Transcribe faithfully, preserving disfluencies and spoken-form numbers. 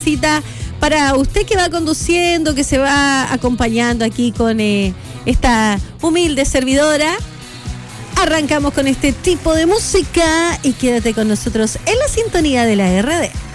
tardecita para usted que va conduciendo, que se va acompañando aquí con eh, esta humilde servidora. Arrancamos con este tipo de música y quédate con nosotros en la sintonía de la R D.